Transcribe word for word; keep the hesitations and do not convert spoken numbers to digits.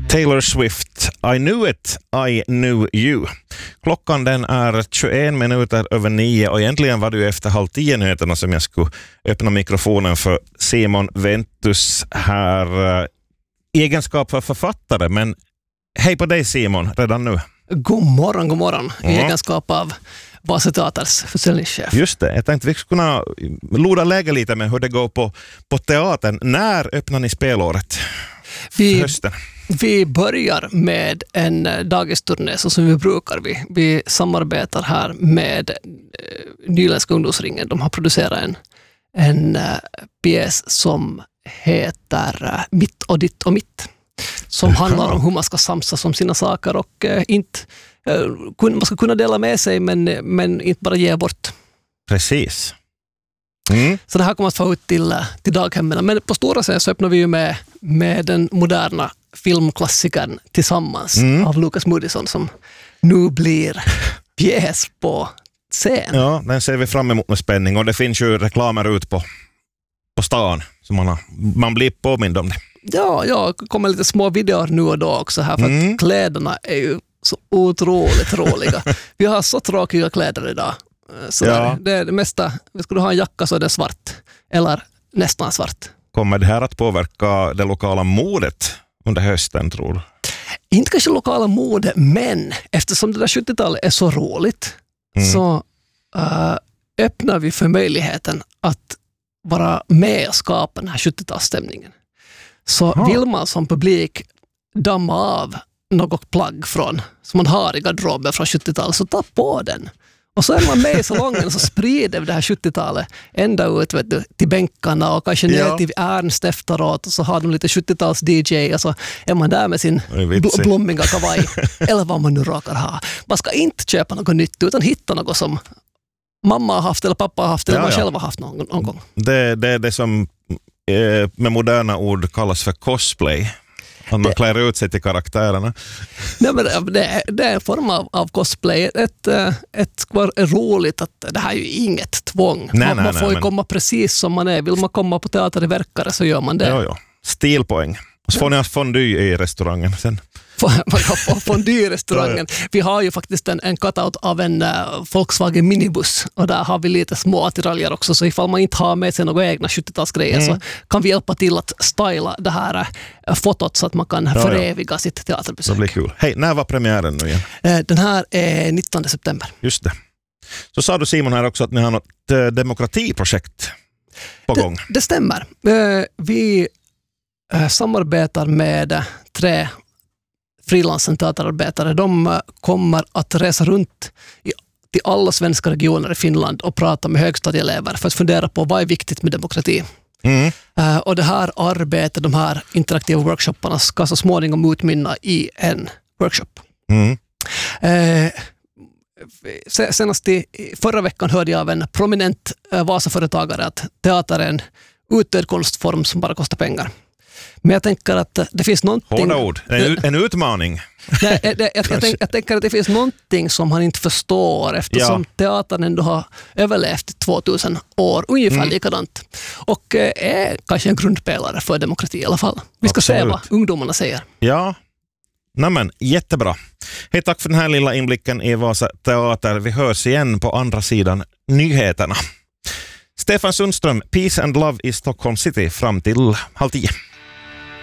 Taylor Swift, I knew it, I knew you. Klockan den är tjugoen minuter över nio och egentligen var det ju efter halv tio nyheterna som jag skulle öppna mikrofonen för Simon Ventus här, egenskap för författare. Men hej på dig Simon, redan nu. God morgon, god morgon. I mm. egenskap av Vasa Teaters försäljningschef. Just det, jag tänkte vi skulle kunna loda läge lite med hur det går på, på teatern. När öppnar ni spelåret? Vi, vi börjar med en dagisturné så som vi brukar. Vi, vi samarbetar här med Nyländska ungdomsringen. De har producerat en, en uh, pjäs som heter uh, Mitt och ditt och mitt. Som handlar om hur man ska samsas om sina saker och uh, inte, uh, man ska kunna dela med sig men, men inte bara ge bort. Precis. Mm. Så det här kommer att få ut till, till daghemmen. Men på stora scen så öppnar vi ju med, med den moderna filmklassikern Tillsammans mm. av Lukas Moodysson som nu blir pjäs på scen. Ja, den ser vi fram emot med spänning och det finns ju reklamer ut på, på stan så man, har, man blir påmind om det. Ja, ja, det kommer lite små videor nu och då också här för mm. att kläderna är ju så otroligt roliga. Vi har så tråkiga kläder idag. Så ja. det är det mesta, vi skulle ha en jacka så är det svart eller nästan svart. Kommer det här att påverka det lokala modet under hösten tror du? Inte kanske lokala mode, men eftersom det där sjuttiotalet är så roligt mm. så uh, öppnar vi för möjligheten att vara med och skapa den här sjuttiotalsstämningen. Så Aha. vill man som publik damma av något plagg från, som man har i garderoben från sjuttiotalet så ta på den. Och så är man med i salongen och så sprider vi det här sjuttiotalet ända ut vet du, till bänkarna och kanske ner ja. till Ernst efteråt och så har de lite sjuttio-tals D J och så är man där med sin bl- blommiga kavaj eller vad man nu råkar ha. Man ska inte köpa något nytt utan hitta något som mamma har haft eller pappa har haft eller ja, man ja. själv har haft någon, någon gång. Det, det är det som eh, med moderna ord kallas för cosplay. Att man klär ut sig till karaktärerna. Nej, men det, är, det är en form av, av cosplay. Ett, ett är roligt att det här är ju inget tvång. Nej, man nej, man får nej, ju men... komma precis som man är. Vill man komma på teater i Verkare så gör man det. Ja, ja. Stilpoäng. Och så får ni ha fondue i restaurangen sen. Man kan få fondue i restaurangen. Vi har ju faktiskt en, en cutout av en uh, Volkswagen minibuss och där har vi lite små attiraljer också så ifall man inte har med sig några egna sjuttiotalsgrejer mm. så kan vi hjälpa till att styla det här uh, fotot så att man kan ja, föreviga ja. sitt teaterbesök. Det blir kul. Hej, när var premiären nu igen? Uh, den här är nittonde september. Just det. Så sa du Simon här också att ni har något uh, demokratiprojekt på det, gång. Det stämmer. Uh, vi uh, samarbetar med uh, tre frilansenteaterarbetare. De kommer att resa runt i, till alla svenska regioner i Finland och prata med högstadieelever för att fundera på vad är viktigt med demokrati. Mm. Uh, och det här arbetet, de här interaktiva workshopparna ska så småningom utmynna i en workshop. Mm. Uh, senast i förra veckan hörde jag av en prominent uh, Vasaföretagare att teater är en utdöd konstform som bara kostar pengar. Men jag tänker att det finns någonting... Hårda ord. En, en utmaning. Nej, det, jag, jag, tänk, jag tänker att det finns någonting som han inte förstår eftersom ja. teatern ändå har överlevt tvåtusen år, ungefär mm. likadant. Och är kanske en grundpelare för demokrati i alla fall. Vi ska Absolut. se vad ungdomarna säger. Ja, nämen, jättebra. Hej, tack för den här lilla inblicken i Vasa Teater. Vi hörs igen på andra sidan nyheterna. Stefan Sundström, Peace and Love i Stockholm City fram till halv tio.